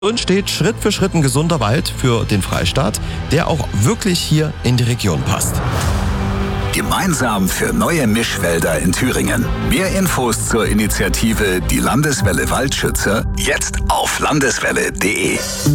Drin steht Schritt für Schritt ein gesunder Wald für den Freistaat, der auch wirklich hier in die Region passt. Gemeinsam für neue Mischwälder in Thüringen. Mehr Infos zur Initiative Die Landeswelle Waldschützer jetzt auf landeswelle.de.